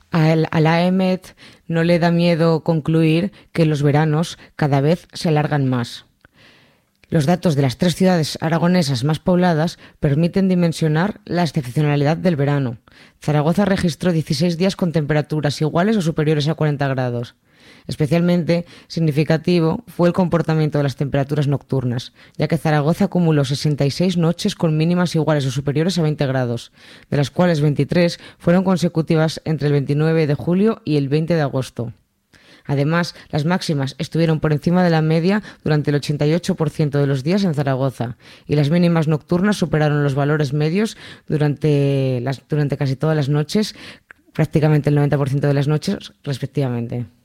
A la EMET no le da miedo concluir que los veranos cada vez se alargan más. Los datos de las 3 ciudades aragonesas más pobladas permiten dimensionar la excepcionalidad del verano. Zaragoza registró 16 días con temperaturas iguales o superiores a 40 grados. Especialmente significativo fue el comportamiento de las temperaturas nocturnas, ya que Zaragoza acumuló 66 noches con mínimas iguales o superiores a 20 grados, de las cuales 23 fueron consecutivas entre el 29 de julio y el 20 de agosto. Además, las máximas estuvieron por encima de la media durante el 88% de los días en Zaragoza y las mínimas nocturnas superaron los valores medios durante casi todas las noches, prácticamente el 90% de las noches, respectivamente.